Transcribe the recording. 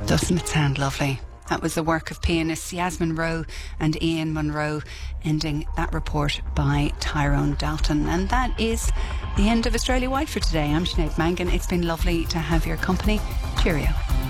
Doesn't it sound lovely? That was the work of pianists Yasmin Rowe and Ian Munro, ending that report by Tyrone Dalton. And that is the end of Australia Wide for today. I'm Sinead Mangan. It's been lovely to have your company. Cheerio.